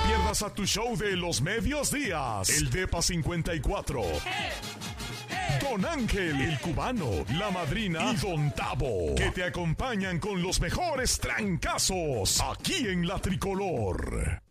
pierdas a tu show de los medios días, el Depa 54. Don Ángel, el cubano, la madrina y Don Tavo, que te acompañan con los mejores trancazos aquí en La Tricolor.